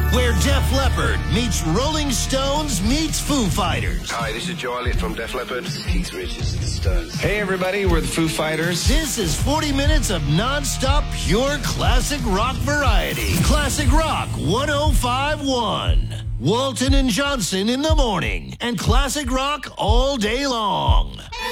where Def Leppard meets Rolling Stones meets Foo Fighters. Hi, this is Joe Elliott from Def Leppard. Keith Richards and the Stones. Hey, everybody, we're the Foo Fighters. This is 40 minutes of non-stop pure classic rock variety. Classic Rock 105.1. Walton and Johnson in the morning, and classic rock all day long.